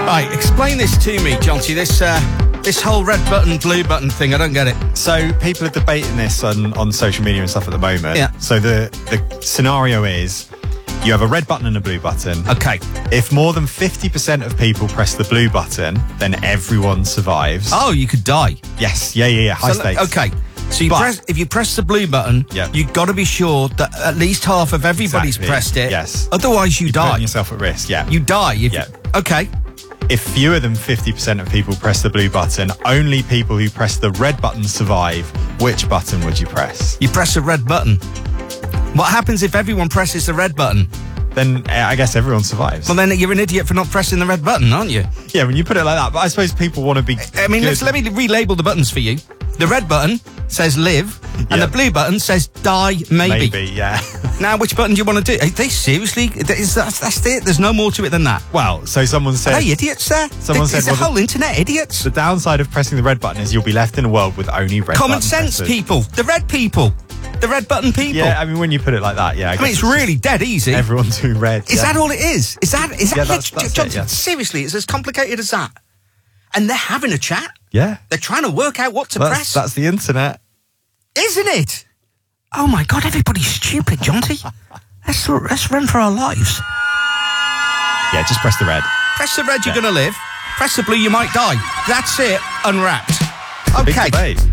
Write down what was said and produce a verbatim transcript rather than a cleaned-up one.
Right, explain this to me, Jonty. This uh, this whole red button, blue button thing, I don't get it. So people are debating this on, on social media and stuff at the moment. Yeah. So the, the scenario is you have a red button and a blue button. Okay. If more than fifty percent of people press the blue button, then everyone survives. Oh, you could die. Yes. Yeah, yeah, yeah. High So, stakes. okay. So you But- press, if you press the blue button, Yeah. you've got to be sure that at least half of everybody's Exactly. pressed it. Yes. Otherwise, you die. Putting yourself at risk, yeah. You die. If Yeah. Okay. If fewer than fifty percent of people press the blue button, only people who press the red button survive. Which button would you press? You press the red button. What happens if everyone presses the red button? Then uh, I guess everyone survives. Well, then you're an idiot for not pressing the red button, aren't you? Yeah, when you put it like that. But I suppose people want to be I mean, good. let's let me relabel the buttons for you. The red button says live, and Yeah. the blue button says die, maybe. Maybe, yeah. Now, which button do you want to do? Are they seriously? Is that, that's it? There's no more to it than that. Well, so someone said... Are they idiots there? Someone Is said, the well, the- whole internet idiots? The downside of pressing the red button is you'll be left in a world with only red Common button sense pressers. people. The red people. The red button people. Yeah, I mean, when you put it like that, yeah. I, I guess mean, it's really dead easy. Everyone's doing red. Is yeah. that all it is? Is that is that Yeah, it? that's- that's John, it, yeah. Seriously, it's as complicated as that. And they're having a chat. Yeah. They're trying to work out what to That's, press. that's the internet. Isn't it? Oh my God, everybody's stupid, Jonty. let's, let's run for our lives. Yeah, just press the red. Press the red, you're Yeah. going to live. Press the blue, you might die. That's it. Unwrapped. Big Okay. debate.